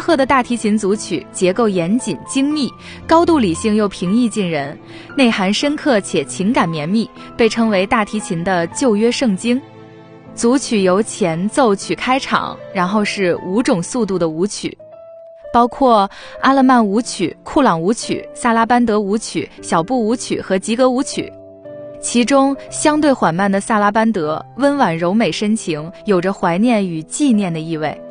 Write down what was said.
赫的大提琴组曲结构严谨精密，高度理性又平易近人，内涵深刻且情感绵密，被称为大提琴的旧约圣经。组曲由前奏曲开场，然后是5种速度的舞曲，包括阿勒曼舞曲、库朗舞曲、萨拉班德舞曲、小步舞曲和吉格舞曲。其中相对缓慢的萨拉班德温婉柔美深情，有着怀念与纪念的意味。